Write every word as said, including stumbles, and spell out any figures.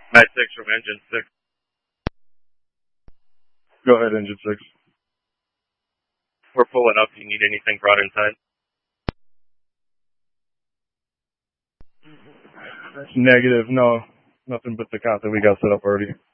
Matt six from engine six. Go ahead, engine six. We're pulling up. Do you need anything brought inside? Negative. No, nothing but the cot that we got set up already.